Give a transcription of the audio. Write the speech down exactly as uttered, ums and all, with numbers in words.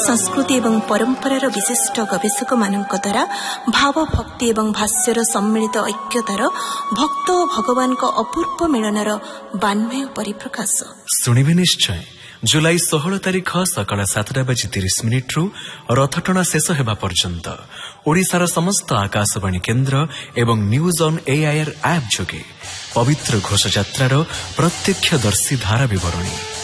संस्कृति एवं परंपरार विशिष्ट गवेषक मानक द्वारा भाव भक्ति एवं भाष्यर सम्मिलित ऐक्यतार भक्त और भगवान का अपूर्व मिलनर बान्मय परिप्रकाश शुणिबे निश्चय। जुलाई षोहल तारिख सकाळ सातटा बाजी तीस मिनिट रु रथटଣା शेष हेबा पर्यंत ओडिशार समस्त आकाशवाणी केन्द्र एवं न्यूज ऑन एआईआर ऐप जोगे पवित्र घोषयात्रार प्रत्यक्षदर्शी धारा विवरणी